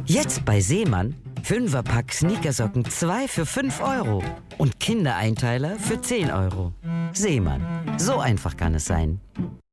Jetzt bei Seemann. Fünferpack Sneakersocken 2 für 5 Euro. Und Kindereinteiler für 10 Euro. Seemann. So einfach kann es sein.